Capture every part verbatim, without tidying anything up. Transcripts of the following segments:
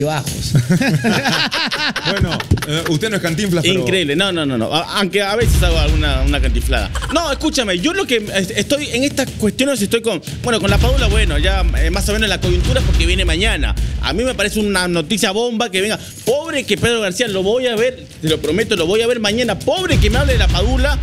bajos. Bueno, eh, usted no es Cantinflas, pero... Increíble, no, no, no, no. Aunque a veces hago alguna una cantiflada. No, escúchame, yo lo que estoy en estas cuestiones estoy con, bueno, con la Padula, bueno, ya eh, más o menos la coyuntura es porque viene mañana. A mí me parece una noticia bomba que venga. Pobre que Pedro García, lo voy a ver, te lo prometo, lo voy a ver mañana. Pobre que me hable de la Padula.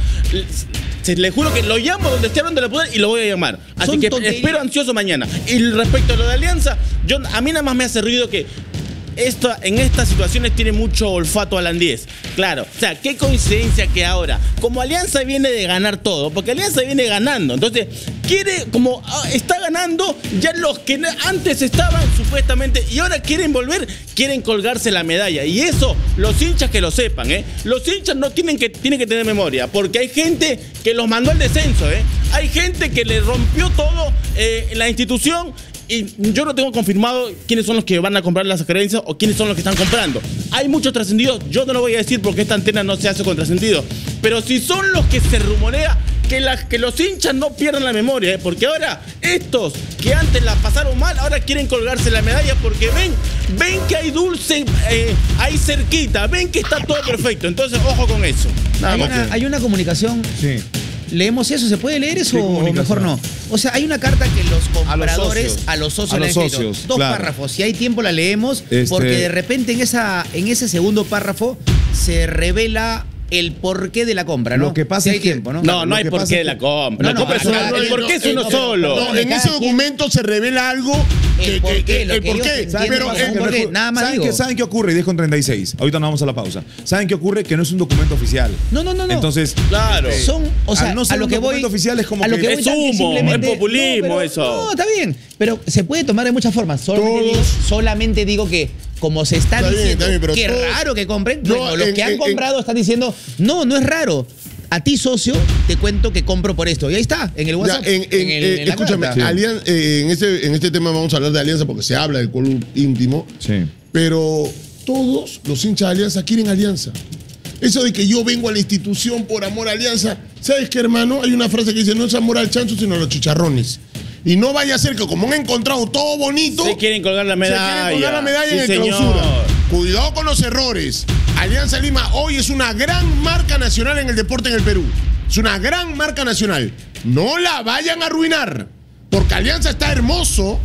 Se, le juro que lo llamo donde esté hablando de la Padula y lo voy a llamar. Así Son que tonterías. Espero ansioso mañana. Y respecto a lo de Alianza, yo, a mí nada más me hace ruido que Esta, en estas situaciones tiene mucho olfato holandés. Claro, o sea, qué coincidencia que ahora, como Alianza viene de ganar todo, porque Alianza viene ganando, entonces quiere, como está ganando, ya los que antes estaban supuestamente y ahora quieren volver, quieren colgarse la medalla. Y eso, los hinchas que lo sepan, ¿eh? Los hinchas no tienen que, tienen que tener memoria, porque hay gente que los mandó al descenso, ¿eh? Hay gente que le rompió todo eh, en la institución. Y yo no tengo confirmado quiénes son los que van a comprar las creencias o quiénes son los que están comprando. Hay muchos trascendidos, yo no lo voy a decir porque esta antena no se hace con trascendidos. Pero si son los que se rumorea, que, la, que los hinchas no pierdan la memoria, ¿eh? Porque ahora estos que antes la pasaron mal, ahora quieren colgarse la medalla porque ven, ven que hay dulce eh, ahí cerquita, ven que está todo perfecto. Entonces, ojo con eso. Nada hay, más una, que... hay una comunicación... Sí. ¿Leemos eso? ¿Se puede leer eso o mejor no? O sea, hay una carta que los compradores a los socios, a los socios, a los socios dos claro. párrafos. Si hay tiempo la leemos, este... porque de repente en, esa, en ese segundo párrafo se revela el porqué de la compra, ¿no? Lo que pasa si hay es que, tiempo, ¿no? No, no hay porqué de la compra. No, no, la compra no, es una, no, el porqué es uno no, solo. No, en ese documento quien... se revela algo que, el porqué, que, lo el que porqué. Pero el porqué, nada más ¿Saben digo. qué, ¿Saben qué ocurre? Y diez con treinta y seis. Ahorita nos vamos a la pausa. ¿Saben qué ocurre? Que no es un documento oficial. No, no, no, no. Entonces, claro. Son, o sea, al no ser a lo un que documento voy, oficial es como a lo que, que es humo, es populismo, no, pero, eso. No, está bien. Pero se puede tomar de muchas formas. Solamente, digo, solamente digo que como se está, está diciendo, bien, está bien, qué todos, raro que compren, no, bueno, los en, que han en, comprado en, están diciendo, no, no es raro. A ti, socio, te cuento que compro por esto. Y ahí está, en el WhatsApp. Ya, en, en, en el, eh, en escúchame, sí. Alian, eh, en, este, en este tema vamos a hablar de Alianza porque se habla del club íntimo. Sí. Pero todos los hinchas de Alianza quieren Alianza. Eso de que yo vengo a la institución por amor a Alianza. ¿Sabes qué, hermano? Hay una frase que dice, no es amor al chancho, sino a los chicharrones. Y no vaya a ser que como han encontrado todo bonito... Se quieren colgar la medalla. Se quieren colgar la medalla sí, en el señor. clausura. Cuidado con los errores. Alianza Lima hoy es una gran marca nacional en el deporte en el Perú. Es una gran marca nacional. No la vayan a arruinar. Porque Alianza está hermoso.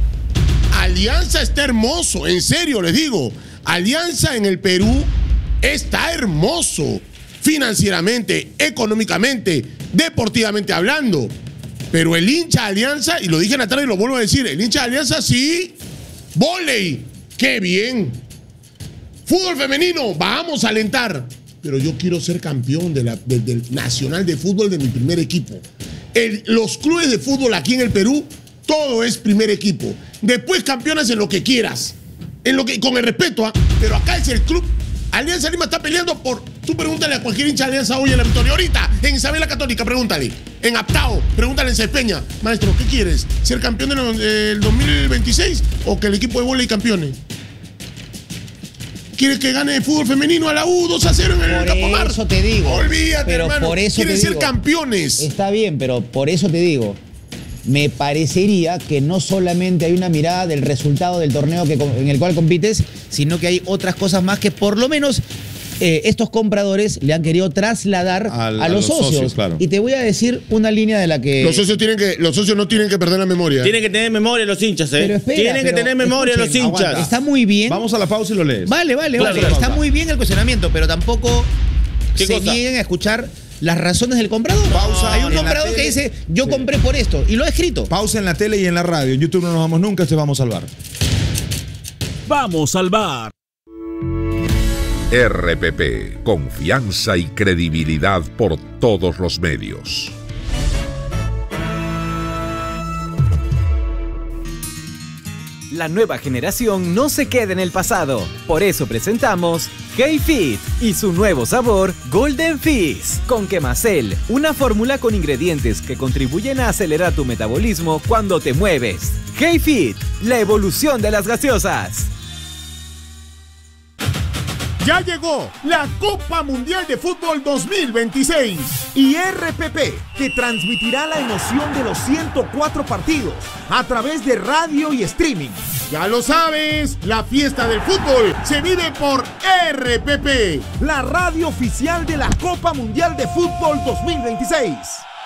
Alianza está hermoso. En serio, les digo. Alianza en el Perú está hermoso. Financieramente, económicamente, deportivamente hablando. Pero el hincha de Alianza, y lo dije en la tarde y lo vuelvo a decir, el hincha de Alianza sí. ¡Vóley! ¡Qué bien! Fútbol femenino, vamos a alentar. Pero yo quiero ser campeón de la, de, del nacional de fútbol de mi primer equipo. El, los clubes de fútbol aquí en el Perú, todo es primer equipo. Después campeonas en lo que quieras. En lo que, con el respeto, ¿eh? Pero acá es el club. Alianza Lima está peleando por... Tú pregúntale a cualquier hincha de Alianza hoy en la Victoria. Ahorita, en Isabel la Católica, pregúntale. En Aptao, pregúntale en Cepeña. Maestro, ¿qué quieres? ¿Ser campeón del dos mil veintiséis o que el equipo de vóley campeone? ¿Quieres que gane el fútbol femenino a la U dos a cero en el Capomar? Por eso te digo. Olvídate, pero hermano. Por eso Quieren te ser digo, campeones. Está bien, pero por eso te digo. Me parecería que no solamente hay una mirada del resultado del torneo que, en el cual compites, sino que hay otras cosas más que por lo menos eh, estos compradores le han querido trasladar Al, a, los a los socios. socios claro. Y te voy a decir una línea de la que... Los socios, tienen que, los socios no tienen que perder la memoria. Tienen que tener memoria los hinchas, ¿eh? Pero espera, tienen pero que tener memoria escuchen, los hinchas. Aguanta. Está muy bien. Vamos a la pausa y lo lees. Vale, vale, claro, vale. Está muy bien el cuestionamiento, pero tampoco se cosa? nieguen a escuchar las razones del comprador. Pausa. Hay un comprador que dice, yo sí. compré por esto, y lo ha escrito. Pausa en la tele y en la radio. En YouTube no nos vamos nunca, este Vamos al Bar. Vamos al Bar. R P P, confianza y credibilidad por todos los medios. La nueva generación no se queda en el pasado. Por eso presentamos Hey Fit y su nuevo sabor Golden Fizz con Quemacel, una fórmula con ingredientes que contribuyen a acelerar tu metabolismo cuando te mueves. Hey Fit, la evolución de las gaseosas. Ya llegó la Copa Mundial de Fútbol dos mil veintiséis y R P P, que transmitirá la emoción de los ciento cuatro partidos a través de radio y streaming. Ya lo sabes, la fiesta del fútbol se vive por R P P, la radio oficial de la Copa Mundial de Fútbol dos mil veintiséis.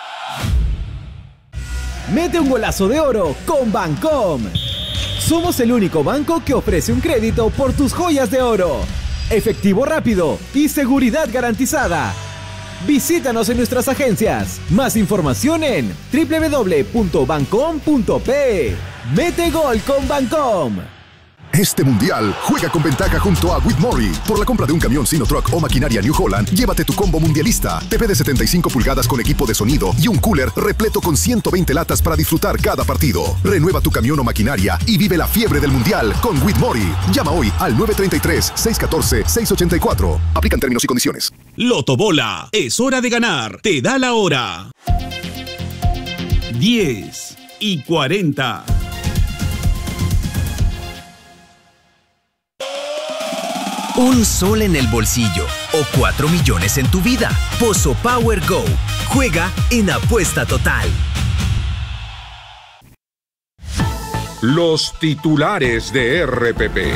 Mete un golazo de oro con Bancom. Somos el único banco que ofrece un crédito por tus joyas de oro. Efectivo rápido y seguridad garantizada. Visítanos en nuestras agencias. Más información en doble u doble u doble u punto bancom punto pe. Mete gol con Bancom. Este mundial juega con ventaja junto a Whitmore. Por la compra de un camión Sinotruk o maquinaria New Holland, llévate tu combo mundialista. T V de setenta y cinco pulgadas con equipo de sonido y un cooler repleto con ciento veinte latas para disfrutar cada partido. Renueva tu camión o maquinaria y vive la fiebre del mundial con Whitmore. Llama hoy al nueve tres tres, seis uno cuatro, seis ocho cuatro. Aplican términos y condiciones. Lotobola, es hora de ganar. Te da la hora. diez y cuarenta. Un sol en el bolsillo o cuatro millones en tu vida. Pozo Power Go. Juega en Apuesta Total. Los titulares de R P P.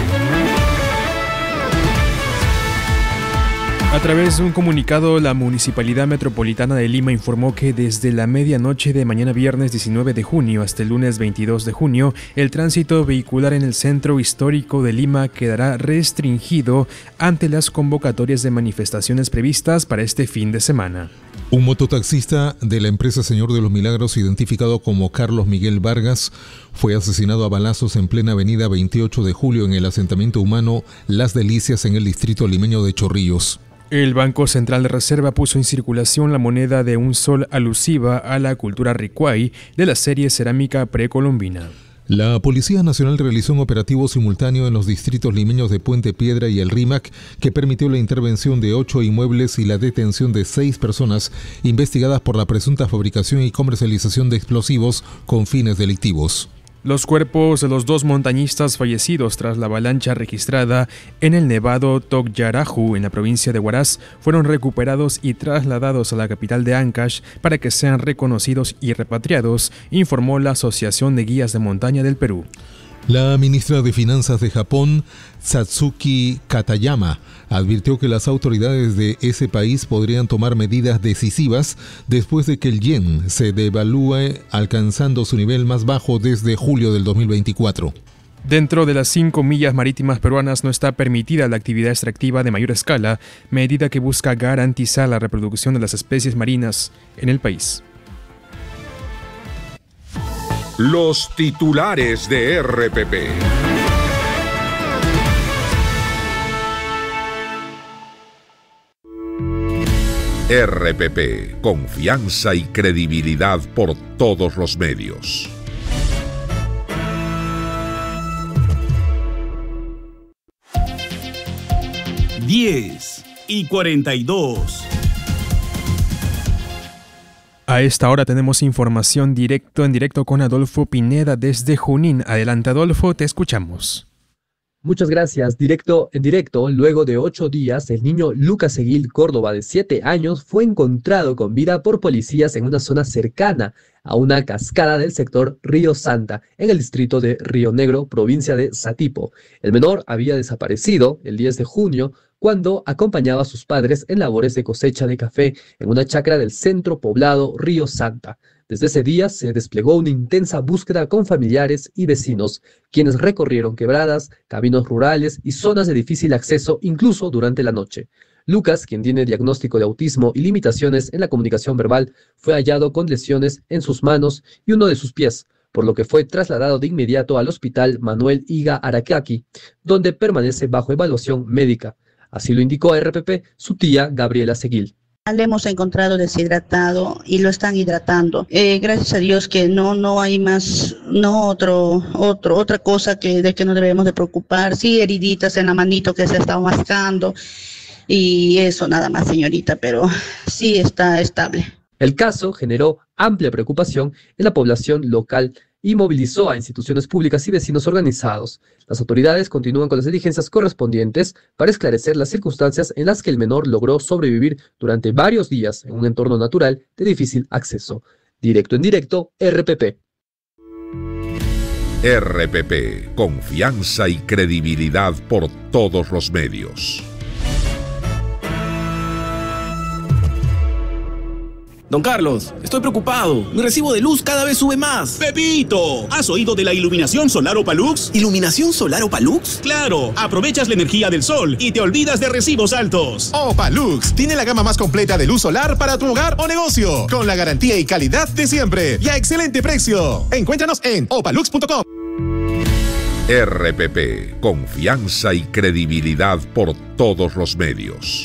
A través de un comunicado, la Municipalidad Metropolitana de Lima informó que desde la medianoche de mañana viernes diecinueve de junio hasta el lunes veintidós de junio, el tránsito vehicular en el centro histórico de Lima quedará restringido ante las convocatorias de manifestaciones previstas para este fin de semana. Un mototaxista de la empresa Señor de los Milagros, identificado como Carlos Miguel Vargas, fue asesinado a balazos en plena avenida veintiocho de julio en el asentamiento humano Las Delicias en el distrito limeño de Chorrillos. El Banco Central de Reserva puso en circulación la moneda de un sol alusiva a la cultura ricuay de la serie cerámica precolombina. La Policía Nacional realizó un operativo simultáneo en los distritos limeños de Puente Piedra y El Rímac que permitió la intervención de ocho inmuebles y la detención de seis personas investigadas por la presunta fabricación y comercialización de explosivos con fines delictivos. Los cuerpos de los dos montañistas fallecidos tras la avalancha registrada en el nevado Togyaraju, en la provincia de Huaraz, fueron recuperados y trasladados a la capital de Ancash para que sean reconocidos y repatriados, informó la Asociación de Guías de Montaña del Perú. La ministra de Finanzas de Japón, Satsuki Katayama, advirtió que las autoridades de ese país podrían tomar medidas decisivas después de que el yen se devalúe, alcanzando su nivel más bajo desde julio del dos mil veinticuatro. Dentro de las cinco millas marítimas peruanas no está permitida la actividad extractiva de mayor escala, medida que busca garantizar la reproducción de las especies marinas en el país. Los titulares de R P P. R P P, confianza y credibilidad por todos los medios. diez y cuarenta y dos. A esta hora tenemos información directo en directo con Adolfo Pineda desde Junín. Adelante, Adolfo, te escuchamos. Muchas gracias. Directo en directo, luego de ocho días, el niño Lucas Seguil Córdoba, de siete años, fue encontrado con vida por policías en una zona cercana a una cascada del sector Río Santa, en el distrito de Río Negro, provincia de Satipo. El menor había desaparecido el diez de junio, cuando acompañaba a sus padres en labores de cosecha de café en una chacra del centro poblado Río Santa. Desde ese día se desplegó una intensa búsqueda con familiares y vecinos, quienes recorrieron quebradas, caminos rurales y zonas de difícil acceso incluso durante la noche. Lucas, quien tiene diagnóstico de autismo y limitaciones en la comunicación verbal, fue hallado con lesiones en sus manos y uno de sus pies, por lo que fue trasladado de inmediato al hospital Manuel Higa Araquaqui, donde permanece bajo evaluación médica. Así lo indicó a R P P su tía Gabriela Seguil. Le hemos encontrado deshidratado y lo están hidratando. Eh, gracias a Dios que no no hay más, no otro otro otra cosa que de que no debemos de preocupar. Sí, heriditas en la manito que se ha estado mascando y eso nada más, señorita, pero sí está estable. El caso generó amplia preocupación en la población local y movilizó a instituciones públicas y vecinos organizados. Las autoridades continúan con las diligencias correspondientes para esclarecer las circunstancias en las que el menor logró sobrevivir durante varios días en un entorno natural de difícil acceso. Directo en directo, R P P. R P P, confianza y credibilidad por todos los medios. Don Carlos, estoy preocupado. Mi recibo de luz cada vez sube más. ¡Pepito! ¿Has oído de la iluminación solar Opalux? ¿Iluminación solar Opalux? ¡Claro! Aprovechas la energía del sol y te olvidas de recibos altos. Opalux tiene la gama más completa de luz solar para tu hogar o negocio, con la garantía y calidad de siempre y a excelente precio. Encuéntranos en opalux punto com. R P P, confianza y credibilidad por todos los medios.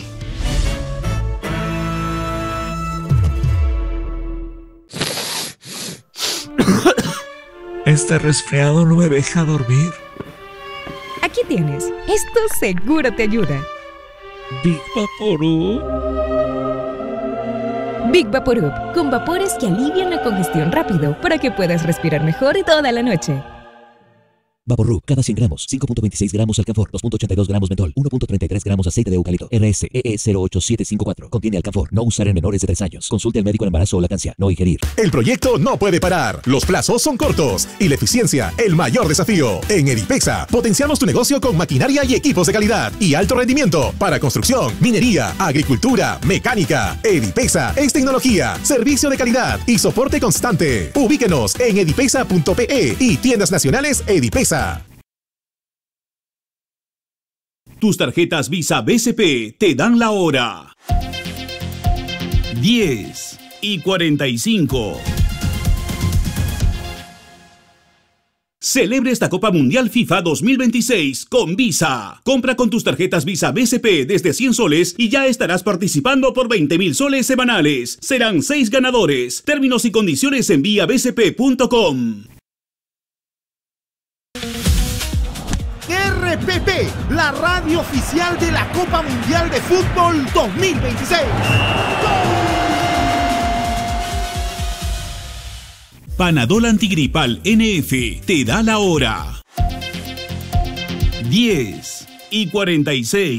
Este resfriado no me deja dormir. Aquí tienes. Esto seguro te ayuda. Big Vaporub. Big Vaporub, con vapores que alivian la congestión rápido para que puedas respirar mejor toda la noche. Vaporub, cada cien gramos, cinco punto veintiséis gramos alcanfor, dos punto ochenta y dos gramos mentol, uno punto treinta y tres gramos aceite de eucalipto, R S E E cero ocho siete cinco cuatro. Contiene alcanfor, no usar en menores de tres años. Consulte al médico en embarazo o lactancia, no ingerir. El proyecto no puede parar. Los plazos son cortos y la eficiencia el mayor desafío. En Edipexa potenciamos tu negocio con maquinaria y equipos de calidad y alto rendimiento para construcción, minería, agricultura, mecánica. Edipexa es tecnología, servicio de calidad y soporte constante. Ubíquenos en edipexa punto pe y tiendas nacionales Edipexa. Tus tarjetas Visa B C P te dan la hora. diez y cuarenta y cinco. Celebre esta Copa Mundial FIFA dos mil veintiséis con Visa. Compra con tus tarjetas Visa B C P desde cien soles y ya estarás participando por veinte mil soles semanales. Serán seis ganadores. Términos y condiciones en vía b c p punto com. R P P, la radio oficial de la Copa Mundial de Fútbol dos mil veintiséis. Panadol Antigripal N F te da la hora. diez y cuarenta y seis.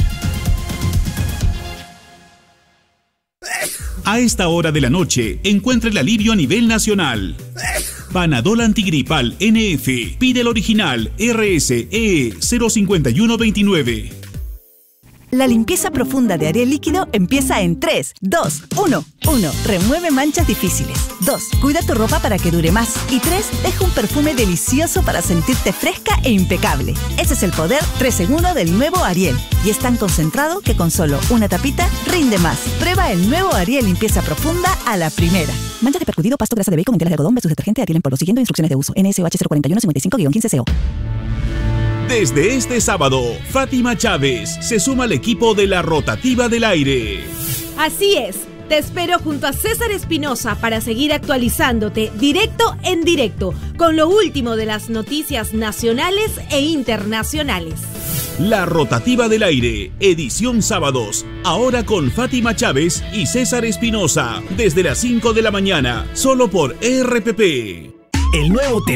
A esta hora de la noche, encuentra el alivio a nivel nacional. Panadol Antigripal N F. Pide el original R S E E cero cinco uno dos nueve. La limpieza profunda de Ariel líquido empieza en tres, dos, uno. uno. Remueve manchas difíciles. dos. Cuida tu ropa para que dure más. Y tres. Deja un perfume delicioso para sentirte fresca e impecable. Ese es el poder tres en uno del nuevo Ariel. Y es tan concentrado que con solo una tapita rinde más. Prueba el nuevo Ariel limpieza profunda a la primera. Manchas de percudido, pasto, grasa de bacon, mantelas de algodón versus detergente Ariel en polvo. Siguiendo instrucciones de uso. N S O H cero cuatro uno cinco cinco guion quince C O. Desde este sábado, Fátima Chávez se suma al equipo de la Rotativa del Aire. Así es, te espero junto a César Espinosa para seguir actualizándote directo en directo con lo último de las noticias nacionales e internacionales. La Rotativa del Aire, edición sábados, ahora con Fátima Chávez y César Espinosa, desde las cinco de la mañana, solo por R P P. El nuevo tema